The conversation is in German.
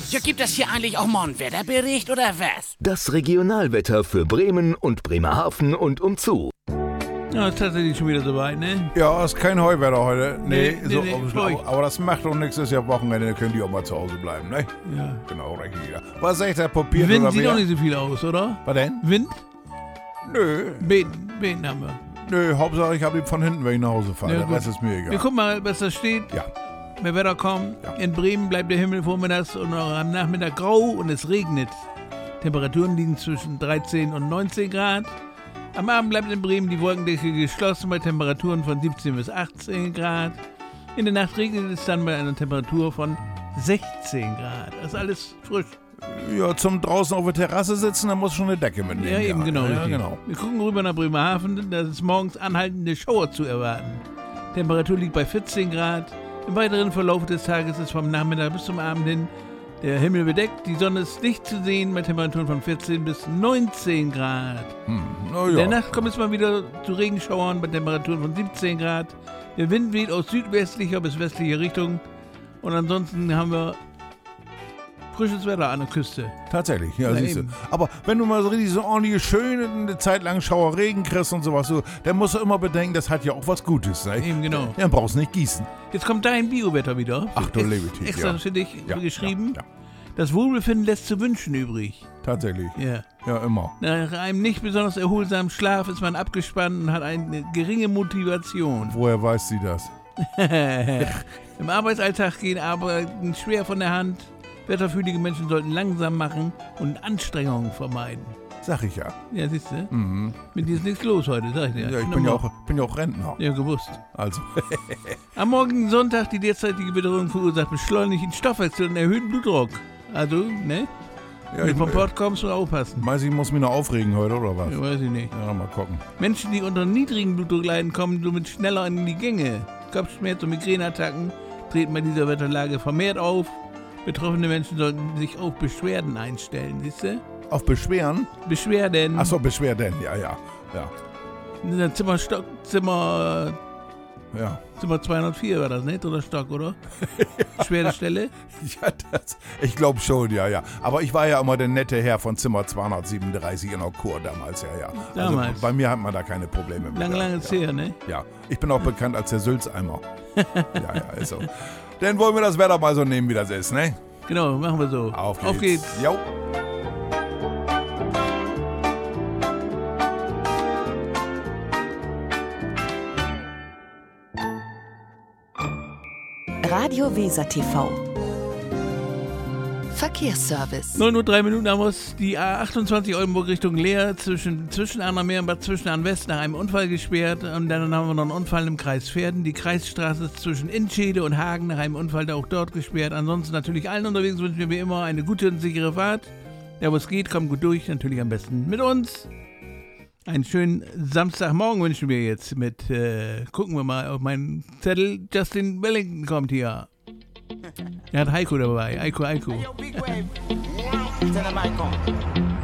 Ja, gibt es hier eigentlich auch mal einen Wetterbericht oder was? Das Regionalwetter für Bremen und Bremerhaven und umzu. Ja, ist tatsächlich schon wieder soweit, ne? Ja, ist kein Heuwetter heute. Nee, Nee, aber das macht doch nichts, ist ja Wochenende, dann können die auch mal zu Hause bleiben, ne? Ja. Genau, richtig. Ja. Was sagt der Papier Wind oder sieht mehr? auch nicht so viel aus, oder? Was denn? Wind? Nö, Beten haben wir. Hauptsache ich habe ihn von hinten, wenn ich nach Hause fahre. Ja, Der gut. Rest ist mir egal. Wir gucken mal, was da steht. Ja. Bei Wettercom. Ja. In Bremen bleibt der Himmel vormittags und auch am Nachmittag grau und es regnet. Temperaturen liegen zwischen 13 und 19 Grad. Am Abend bleibt in Bremen die Wolkendecke geschlossen bei Temperaturen von 17 bis 18 Grad. In der Nacht regnet es dann bei einer Temperatur von 16 Grad. Das ist alles frisch. Ja, zum draußen auf der Terrasse sitzen, da muss schon eine Decke mitnehmen. Ja, eben genau. Ja, richtig. genau. Wir gucken rüber nach Bremerhaven. Da ist morgens anhaltende Schauer zu erwarten. Temperatur liegt bei 14 Grad. Im weiteren Verlauf des Tages ist vom Nachmittag bis zum Abend hin der Himmel bedeckt. Die Sonne ist nicht zu sehen bei Temperaturen von 14 bis 19 Grad. Na In der ja. Nacht kommt es mal wieder zu Regenschauern bei Temperaturen von 17 Grad. Der Wind weht aus südwestlicher bis westlicher Richtung. Und ansonsten haben wir frisches Wetter an der Küste. Tatsächlich, ja, Na siehst du. eben. Aber wenn du mal so richtig so ordentliche, schöne, eine Zeit lang Schauerregen kriegst und sowas, so, dann musst du immer bedenken, das hat ja auch was Gutes, ne? Eben genau. Ja, dann brauchst du nicht gießen. Jetzt kommt dein Biowetter wieder. Ach du liebe Tief, Extra ja. für dich Ja, geschrieben. Ja, Das Wohlbefinden lässt zu wünschen übrig. tatsächlich. Ja. Ja, immer. Nach einem nicht besonders erholsamen Schlaf ist man abgespannt und hat eine geringe Motivation. Woher weiß sie das? Im Arbeitsalltag gehen Arbeiten schwer von der Hand. Wetterfühlige Menschen sollten langsam machen und Anstrengungen vermeiden. Sag ich ja. Ja, siehst du? Mit dir ist nichts los heute, sag ich dir. Ja, ich bin ja auch Rentner. Ja, gewusst. Also, Am morgigen Sonntag die derzeitige Witterung verursacht beschleunigten Stoffwechsel und erhöhten Blutdruck. Also, ne? ja, Wenn du ich vom Port kommst, musst du aufpassen. weiß ich, muss mich noch aufregen heute, oder was? Ja, weiß ich nicht. Ja, mal gucken. Menschen, die unter niedrigem Blutdruck leiden, kommen somit schneller in die Gänge. Kopfschmerz- und Migräneattacken treten bei dieser Wetterlage vermehrt auf. Betroffene Menschen sollten sich auf Beschwerden einstellen, siehst du? Auf Beschweren? Beschwerden. Achso, Beschwerden, ja. In der Zimmer 204 war das, nicht? Oder Stock, oder? Beschwerdestelle? Ja, ich glaube schon, ja. Aber ich war ja immer der nette Herr von Zimmer 237 in der Kur damals, ja. Damals. Also bei mir hat man da keine Probleme mit. Lange ja. her, ne? Ja, ich bin auch bekannt als der Sülzeimer. ja, ist so. Dann wollen wir das Wetter mal so nehmen, wie das ist, ne? Genau, machen wir so. Auf geht's. Auf geht's. Jo. Radio Weser TV. Verkehrsservice. 9:03 haben wir es. Die A28 Oldenburg Richtung Leer zwischen Annameer und Bad Zwischenahn West nach einem Unfall gesperrt. Und dann haben wir noch einen Unfall im Kreis Verden. Die Kreisstraße ist zwischen Inschede und Hagen nach einem Unfall auch dort gesperrt. Ansonsten natürlich allen unterwegs wünschen wir wie immer eine gute und sichere Fahrt. Ja, wo es geht, kommt gut durch. Natürlich am besten mit uns. Einen schönen Samstagmorgen wünschen wir jetzt mit, gucken wir mal auf meinen Zettel. Justin Wellington kommt hier. Er hat Heiko dabei. Heiko. Yo, Big Wave. Tell him I come.